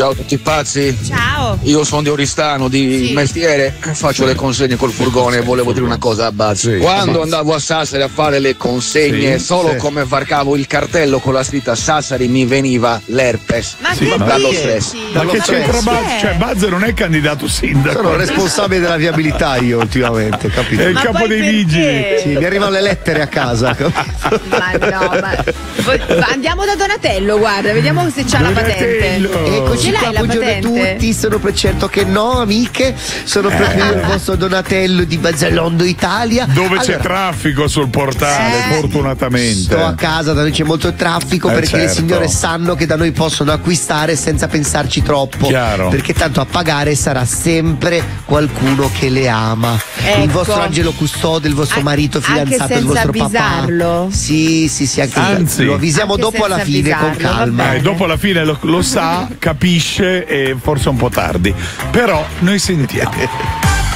Ciao a tutti pazzi. Ciao. Io sono di Oristano, di mestiere, faccio le consegne col furgone e volevo dire una cosa a Buzz. Quando andavo a Sassari a fare le consegne, solo come varcavo il cartello con la scritta Sassari mi veniva l'herpes. Ma che dallo dici? stress. Ma che c'entra Buzz? Cioè Buzz non è candidato sindaco. Sono responsabile della viabilità io ultimamente, capito? È il capo dei vigili. Sì, mi arrivano le lettere a casa. Ma no, andiamo da Donatello, guarda, vediamo se c'ha la patente. Eccoci Ce l'hai qua, la buongiorno a patente? tutti, sono per certo che no, amiche, sono proprio io il vostro Donatello di Bazzellondo Italia. Dove c'è traffico sul portale, fortunatamente. Sto a casa, da noi c'è molto traffico perché le certo. signore sanno che da noi possono acquistare senza pensarci troppo. Chiaro. Perché tanto a pagare sarà sempre qualcuno che le ama. Il vostro angelo custode, il vostro marito fidanzato, il vostro avvisarlo? papà. Sì, anche Anzi, lo avvisiamo anche dopo alla senza fine con avvisarlo, calma. dopo alla fine lo sa, capisce e forse un po' tardi. Però noi sentiamo.